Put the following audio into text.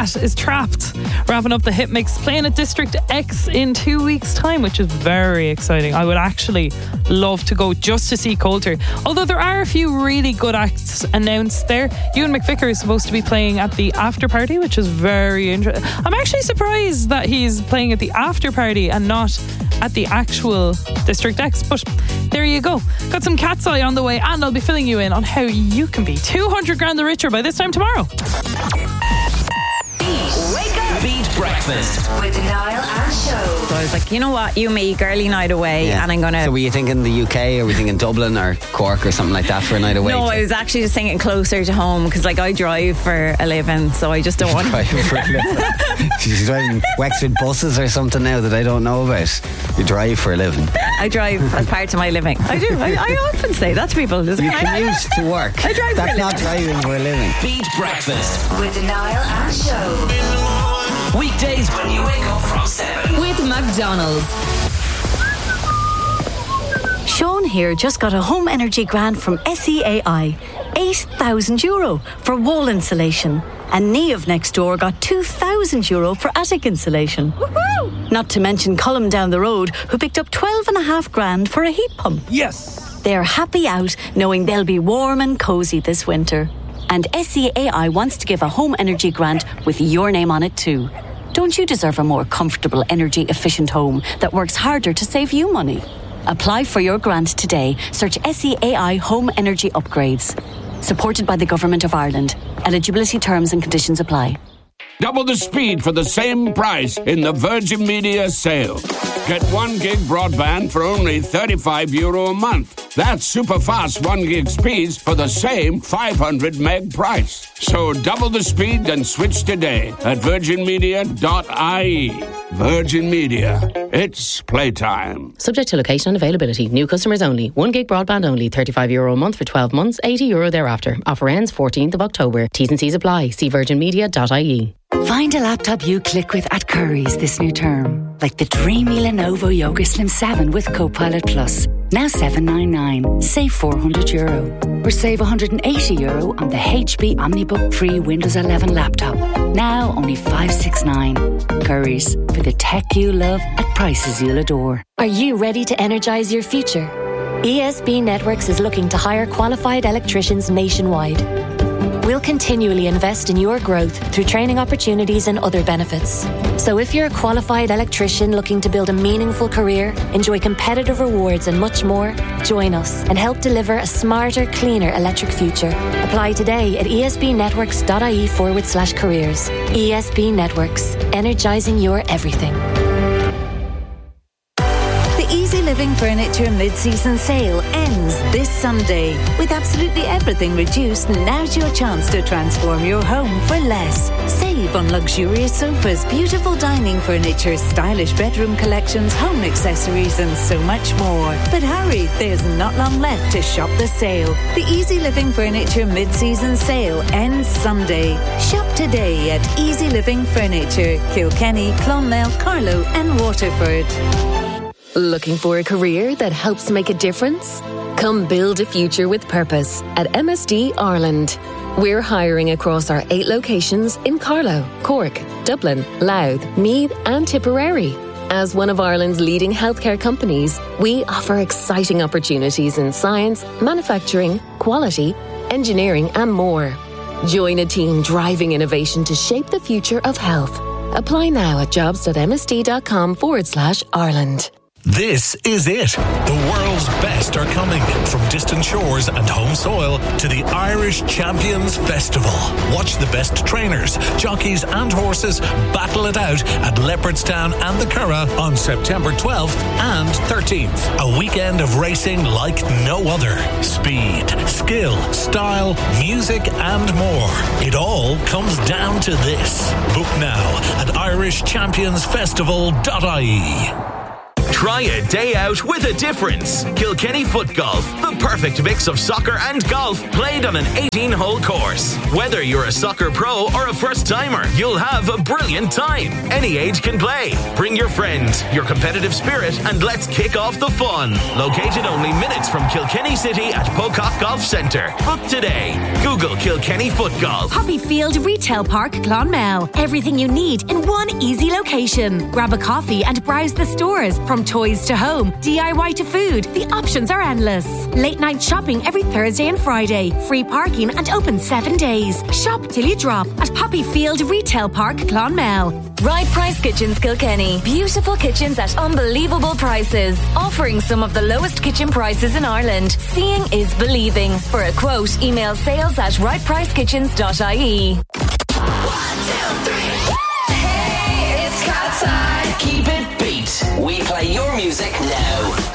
Cat is Trapped, wrapping up the hit mix, playing at District X in 2 weeks' time, which is very exciting. I would actually love to go just to see Coulter. Although there are a few really good acts announced there. Ewan McVicker is supposed to be playing at the after party, which is very interesting. I'm actually surprised that he's playing at the after party and not at the actual District X, but there you go. Got some Cat's Eye on the way, and I'll be filling you in on how you can be 200 grand the richer by this time tomorrow. Wake up! Beat Breakfast with Niall and Show. So I was like, you know what, you me, girly night away, and I'm gonna... So were you thinking the UK, or were you thinking Dublin or Cork or something like that for a night away? No, I was actually just thinking closer to home, because like I drive for a living, so I just don't want to... She's driving Wexford buses or something now that I don't know about. You drive for a living. I drive as part of my living. I do. I often say that to people. You commute to work. I drive That's for a not driving for a living. Beat Breakfast With Niall and Show. weekdays when you wake up from 7 with McDonald's. Sean here just got a home energy grant from SEAI, €8,000 for wall insulation, and Niamh next door got €2,000 for attic insulation. Woohoo! Not to mention Cullum down the road, who picked up $12.5 grand for a heat pump. Yes! They're happy out knowing they'll be warm and cosy this winter. And SEAI wants to give a home energy grant with your name on it too. Don't you deserve a more comfortable, energy-efficient home that works harder to save you money? Apply for your grant today. Search SEAI Home Energy Upgrades. Supported by the Government of Ireland. Eligibility terms and conditions apply. Double the speed for the same price in the Virgin Media sale. Get 1 gig broadband for only €35 a month. That's super fast 1 gig speeds for the same 500 meg price. So double the speed and switch today at virginmedia.ie. Virgin Media. It's playtime. Subject to location and availability. New customers only. 1 gig broadband only. €35 a month for 12 months. €80 thereafter. Offer ends 14th of October. T's and C's apply. See virginmedia.ie. Find a laptop you click with at Currys this new term. Like the dreamy Lenovo Yoga Slim 7 with Copilot Plus. Now $799. Save €400. Or save €180 on the HP OmniBook Free Windows 11 laptop. Now only $569. Currys, for the tech you love at prices you'll adore. Are you ready to energise your future? ESB Networks is looking to hire qualified electricians nationwide. We'll continually invest in your growth through training opportunities and other benefits. So if you're a qualified electrician looking to build a meaningful career, enjoy competitive rewards and much more, join us and help deliver a smarter, cleaner electric future. Apply today at esbnetworks.ie/careers. ESB Networks, energising your everything. Easy Living Furniture mid-season sale ends this Sunday. With absolutely everything reduced, now's your chance to transform your home for less. Save on luxurious sofas, beautiful dining furniture, stylish bedroom collections, home accessories and so much more. But hurry, there's not long left to shop the sale. The Easy Living Furniture mid-season sale ends Sunday. Shop today at Easy Living Furniture, Kilkenny, Clonmel, Carlow and Waterford. Looking for a career that helps make a difference? Come build a future with purpose at MSD Ireland. We're hiring across our 8 locations in Carlow, Cork, Dublin, Louth, Meath and Tipperary. As one of Ireland's leading healthcare companies, we offer exciting opportunities in science, manufacturing, quality, engineering and more. Join a team driving innovation to shape the future of health. Apply now at jobs.msd.com/Ireland. This is it. The world's best are coming. From distant shores and home soil to the Irish Champions Festival. Watch the best trainers, jockeys and horses battle it out at Leopardstown and the Curragh on September 12th and 13th. A weekend of racing like no other. Speed, skill, style, music and more. It all comes down to this. Book now at irishchampionsfestival.ie. Try a day out with a difference. Kilkenny Foot Golf, the perfect mix of soccer and golf played on an 18-hole course. Whether you're a soccer pro or a first-timer, you'll have a brilliant time. Any age can play. Bring your friends, your competitive spirit, and let's kick off the fun. Located only minutes from Kilkenny City at Pocock Golf Centre. Book today. Google Kilkenny Foot Golf. Poppyfield Retail Park, Clonmel. Everything you need in one easy location. Grab a coffee and browse the stores. From toys to home, DIY to food, the options are endless. Late night shopping every Thursday and Friday. Free parking and open 7 days. Shop till you drop at Poppyfield Retail Park, Clonmel. Right Price Kitchens Kilkenny. Beautiful kitchens at unbelievable prices. Offering some of the lowest kitchen prices in Ireland. Seeing is believing. For a quote, email sales@rightpricekitchens.ie. 1, 2, 3. Hey, it's cat time. Keep it beat. We play your music now.